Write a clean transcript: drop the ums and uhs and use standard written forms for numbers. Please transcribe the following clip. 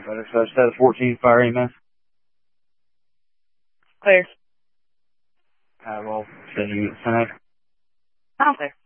Butterscotch, status 14, fire EMS. Clear. Well, sending it tonight. I'm clear.